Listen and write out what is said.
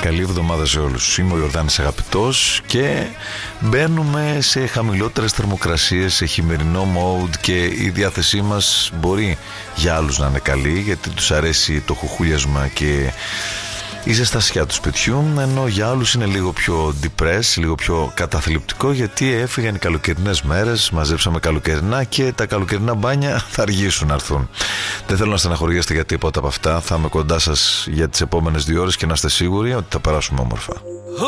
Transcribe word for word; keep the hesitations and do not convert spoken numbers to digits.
καλή εβδομάδα σε όλους. Είμαι ο Ιορδάνης Αγαπητός και μπαίνουμε σε χαμηλότερες θερμοκρασίες, σε χειμερινό mode, και η διάθεσή μας μπορεί για άλλους να είναι καλή, γιατί τους αρέσει το χουχούλιασμα και η ζεστασιά του σπιτιού, ενώ για άλλους είναι λίγο πιο depressed, λίγο πιο καταθλιπτικό, γιατί έφυγαν οι καλοκαιρινές μέρες, μαζέψαμε καλοκαιρινά και τα καλοκαιρινά μπάνια θα αργήσουν να έρθουν. Δεν θέλω να στεναχωριέστε για τίποτα από αυτά. Θα είμαι κοντά σας για τις επόμενες δύο ώρες και να είστε σίγουροι ότι θα περάσουμε όμορφα.